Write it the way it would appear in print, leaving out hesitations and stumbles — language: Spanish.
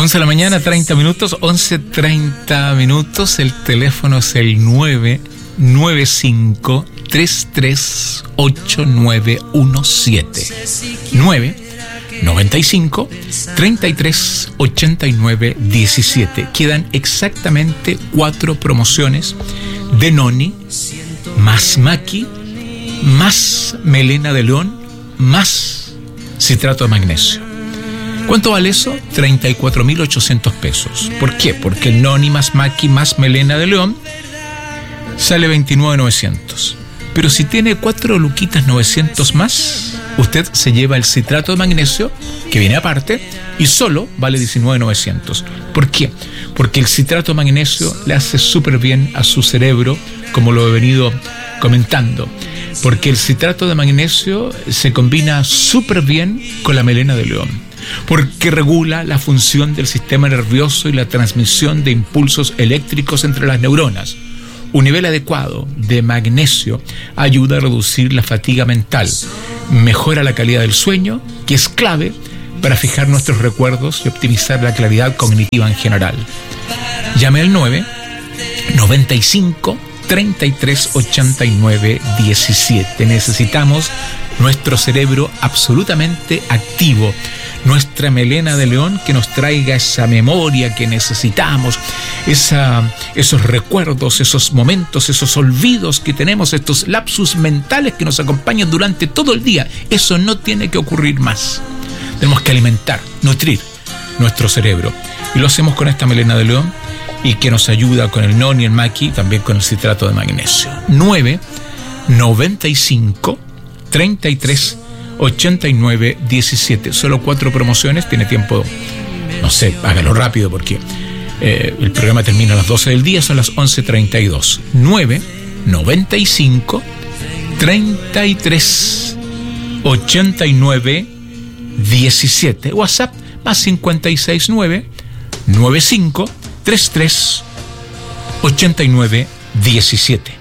11 de la mañana, 30 minutos, 11:30 minutos. El teléfono es el 995-338917. 995-338917. Quedan exactamente 4 promociones de Noni, más Maki, más melena de león, más citrato de magnesio. ¿Cuánto vale eso? 34.800 pesos. ¿Por qué? Porque el Noni más Maki más melena de león sale 29.900. Pero si tiene 4 luquitas 900 más, usted se lleva el citrato de magnesio, que viene aparte, y solo vale 19.900. ¿Por qué? Porque el citrato de magnesio le hace súper bien a su cerebro, como lo he venido comentando. Porque el citrato de magnesio se combina súper bien con la melena de león. Porque regula la función del sistema nervioso y la transmisión de impulsos eléctricos entre las neuronas. Un nivel adecuado de magnesio ayuda a reducir la fatiga mental, mejora la calidad del sueño, que es clave para fijar nuestros recuerdos y optimizar la claridad cognitiva en general. Llame al 995-338917. Necesitamos nuestro cerebro absolutamente activo, nuestra melena de león que nos traiga esa memoria que necesitamos, esos recuerdos, esos momentos, esos olvidos que tenemos, estos lapsus mentales que nos acompañan durante todo el día. Eso no tiene que ocurrir más. Tenemos que alimentar, nutrir nuestro cerebro. Y lo hacemos con esta melena de león y que nos ayuda con el Noni, el Maki, también con el citrato de magnesio. 995-338917. Solo 4 promociones, tiene tiempo, no sé, hágalo rápido porque el programa termina a las 12 del día, son las 11:32. 995-338917. WhatsApp más 569-95-338917.